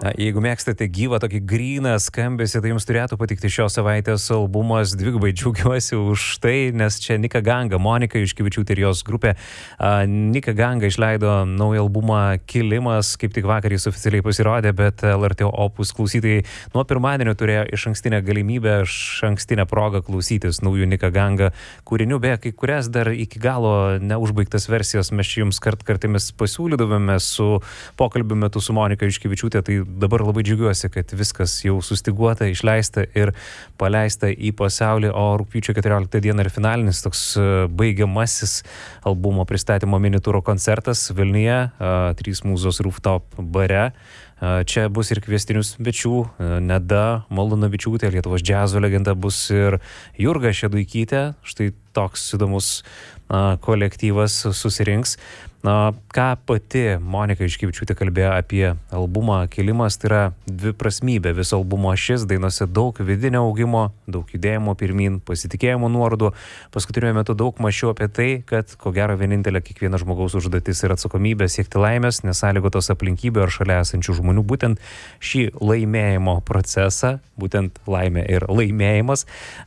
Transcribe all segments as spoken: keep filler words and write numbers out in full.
Na, jeigu mėgstate gyvą tokį gryną skambesį, tai jums turėtų patikti šios savaitės albumas. Dvigubai džiaugiuosi už tai, nes čia Nika Ganga, Monika Juškevičiūtė ir jos grupė. Uh, Nika Ganga išleido naują albumą Kilimas, kaip tik vakar jis oficialiai pasirodė, bet L R T Opus klausytojai nuo pirmadienio turėjo iš ankstinę galimybę, iš ankstinę progą klausytis naujų Nika Ganga kūrinių, beje, kai kurias dar iki galo neužbaigtas versijas mes čia jums kart kartimis pasiūlydavome su pokalbiu metu su Monika Juškevičiūtė, tai dabar labai džiaugiuosi, kad viskas jau sustiguota, išleista ir paleista į pasaulį, o rugpjūčio keturioliktą dieną ir finalinis toks baigiamasis albumo pristatymo minitūro koncertas Vilniuje, trys mūzos rooftop bare. Čia bus ir kviestinių svečių, Neda Malūnavičiūtė, Lietuvos džiazo legenda, bus ir Jurga Šeduikytė, štai toks įdomus kolektyvas susirinks. Na, ką pati Monika Juškevičiūtė kalbėjo apie albumą Kilimas, tai yra dviprasmybė viso albumo šis, dainose daug vidinio augimo, daug judėjimo pirmin, pasitikėjimo nuorodų. Paskutiniu metu daug mačiau apie tai, kad ko gero vienintelė kiekvieno žmogaus užduotis ir atsakomybė siekti laimės, nesąlygotos aplinkybių ar šalia esančių žmonių. Būtent šį laimėjimo procesą, būtent laimė ir laimėjimas,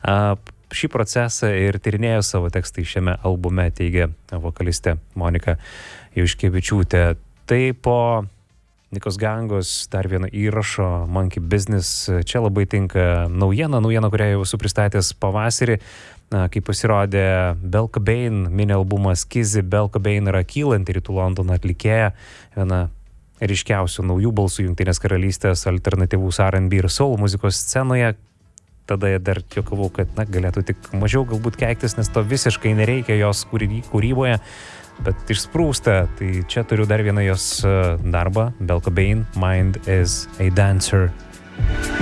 šį procesą ir tyrinėjo savo tekstai šiame albume, teigia vokalistė Monika Juškevičiūtė. Tai po Nikos Gangos dar vieno įrašo Monkey Business, čia labai tinka naujiena, naujiena, kurią jau esu pristatęs pavasarį, kai pasirodė Belle Cobain mini albumas Kizzy. Belle Cobain yra kylanti rytų Londono atlikėja, viena ryškiausių naujų balsų Jungtinės karalystės alternatyvus R and B ir soul muzikos scenoje. Tada dar juokavau, kad na, galėtų tik mažiau galbūt keiktis, nes to visiškai nereikia jos kūryboje, bet išsprūsta. Tai čia turiu dar vieną jos darbą, Belle Cobain, Mind is a Dancer.